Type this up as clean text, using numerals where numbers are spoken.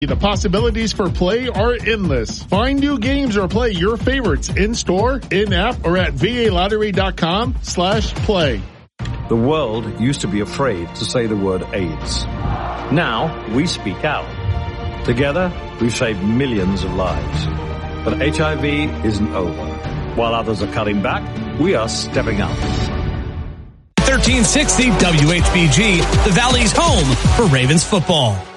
The possibilities for play are endless. Find new games or play your favorites in-store, in-app, or at VALottery.com/play. The world used to be afraid to say the word AIDS. Now we speak out. Together, we've saved millions of lives. But HIV isn't over. While others are cutting back, we are stepping up. 1360 WHBG, the Valley's home for Ravens football.